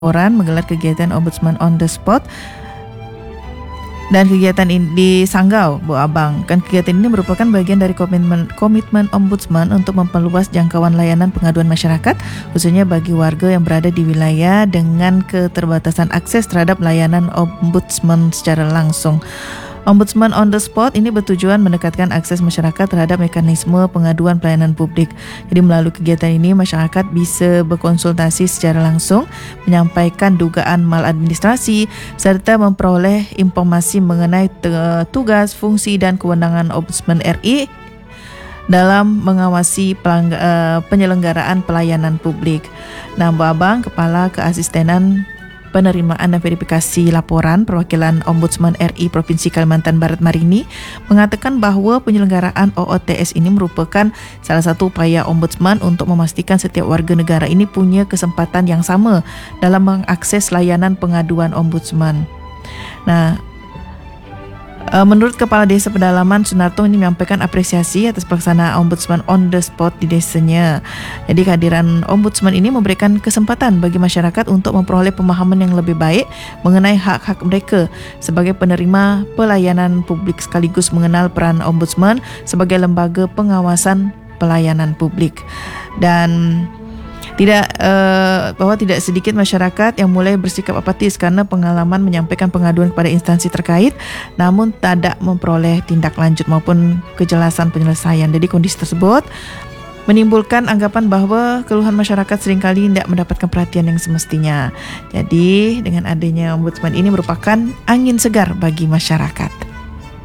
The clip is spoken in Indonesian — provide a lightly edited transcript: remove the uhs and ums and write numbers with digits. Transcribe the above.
Laporan menggelar kegiatan Ombudsman on the spot dan kegiatan ini di Sanggau, Bu Abang. Kegiatan ini merupakan bagian dari komitmen Ombudsman untuk memperluas jangkauan layanan pengaduan masyarakat, khususnya bagi warga yang berada di wilayah dengan keterbatasan akses terhadap layanan Ombudsman secara langsung. Ombudsman on the spot ini bertujuan mendekatkan akses masyarakat terhadap mekanisme pengaduan pelayanan publik. Jadi melalui kegiatan ini masyarakat bisa berkonsultasi secara langsung, menyampaikan dugaan maladministrasi serta memperoleh informasi mengenai tugas, fungsi dan kewenangan Ombudsman RI dalam mengawasi penyelenggaraan pelayanan publik. Nah, Bu Abang, Kepala Keasistenan Penerimaan dan Verifikasi Laporan Perwakilan Ombudsman RI Provinsi Kalimantan Barat Marini mengatakan bahawa penyelenggaraan OOTS ini merupakan salah satu upaya Ombudsman untuk memastikan setiap warga negara ini punya kesempatan yang sama dalam mengakses layanan pengaduan Ombudsman. Nah, menurut Kepala Desa Pedalaman Sunarto ini menyampaikan apresiasi atas pelaksanaan Ombudsman on the spot di desanya. Jadi kehadiran Ombudsman ini memberikan kesempatan bagi masyarakat untuk memperoleh pemahaman yang lebih baik mengenai hak-hak mereka sebagai penerima pelayanan publik sekaligus mengenal peran Ombudsman sebagai lembaga pengawasan pelayanan publik. Dan bahwa tidak sedikit masyarakat yang mulai bersikap apatis karena pengalaman menyampaikan pengaduan kepada instansi terkait namun tidak memperoleh tindak lanjut maupun kejelasan penyelesaian. Jadi kondisi tersebut menimbulkan anggapan bahawa keluhan masyarakat seringkali tidak mendapatkan perhatian yang semestinya. Jadi dengan adanya Ombudsman ini merupakan angin segar bagi masyarakat.